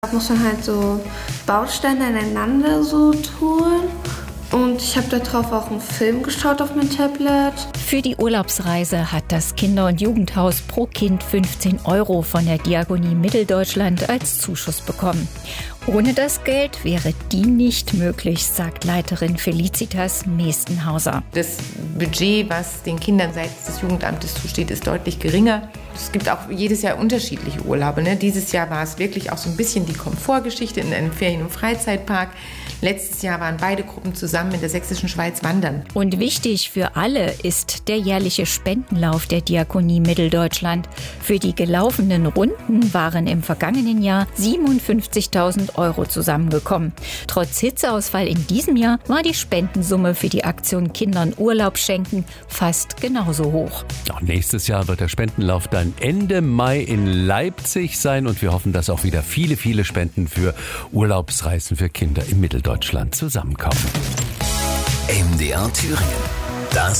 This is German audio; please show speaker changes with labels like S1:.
S1: Da muss man halt so Bausteine aneinander so tun. Und ich habe darauf auch einen Film geschaut auf mein Tablet.
S2: Für die Urlaubsreise hat das Kinder- und Jugendhaus pro Kind 15 € von der Diakonie Mitteldeutschland als Zuschuss bekommen. Ohne das Geld wäre die nicht möglich, sagt Leiterin Felicitas Meestenhauser.
S3: Das Budget, was den Kindern seitens des Jugendamtes zusteht, ist deutlich geringer. Es gibt auch jedes Jahr unterschiedliche Urlaube. Dieses Jahr war es wirklich auch so ein bisschen die Komfortgeschichte in einem Ferien- und Freizeitpark. Letztes Jahr waren beide Gruppen zusammen in der Sächsischen Schweiz wandern.
S2: Und wichtig für alle ist der jährliche Spendenlauf der Diakonie Mitteldeutschland. Für die gelaufenen Runden waren im vergangenen Jahr 57.000 € zusammengekommen. Trotz Hitzeausfall in diesem Jahr war die Spendensumme für die Aktion Kindern Urlaub schenken fast genauso hoch.
S4: Auch nächstes Jahr wird der Spendenlauf dann Ende Mai in Leipzig sein und wir hoffen, dass auch wieder viele, viele Spenden für Urlaubsreisen für Kinder in Mitteldeutschland zusammenkommen.
S5: MDR Thüringen. Das